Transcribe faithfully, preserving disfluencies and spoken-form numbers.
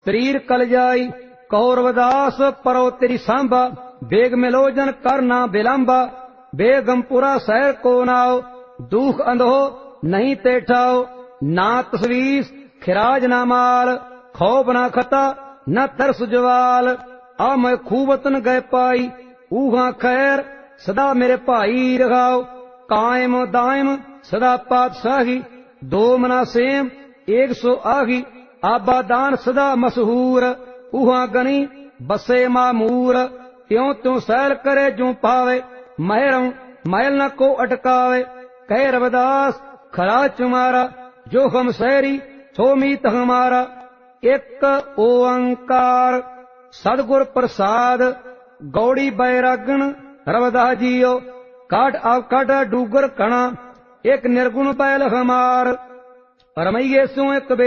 ਤਰੀਰ ਕਲ ਜਾਈ ਕੌਰ ਰਵਿਦਾਸ ਪਰੋ ਤੇਰੀ ਸਾਂਭਾ ਬੇਗ ਮਿਲੋ ਜਨ ਕਰਨਾ ਬਿਲੰਬਾ ਬੇਗਮਪੁਰਾ ਸ਼ਹਿਰ ਕੋ ਨਾਓ ਦੁਖ ਅੰਧੋ ਨਹੀਂ ਤੇ ਠਾਓ ਨਾ ਤਸਵੀਸ ਖਿਰਾਜ ਨਾ ਮਾਲ ਖੌਬ ਨਾ ਖਤਾ न तरस जवाल आ मैं खूबतन गए पाई ऊहा खैर सदा मेरे भाई रखाओ कायम दायम सदा पातशाही दो मना सेम एक सौ आही आबादान सदा मशहूर ऊहा गनी बसे मामूर त्यों त्यों सैल करे जू पावे महरम महल न को अटकावे कह रविदास खरा चुमारा जो हम शहरी सो मीत हमारा एक ओंकार सदगुर प्रसाद गौड़ी बैरागण रविदास जियो काट आवकाट डूगर कणा एक निर्गुण बैल हमार रमैये सो एक